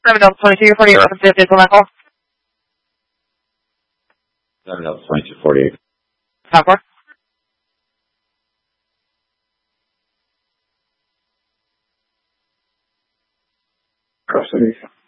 7 Delta 2248, reference to vehicle call. 7 Delta 2248. Top 4. Custody.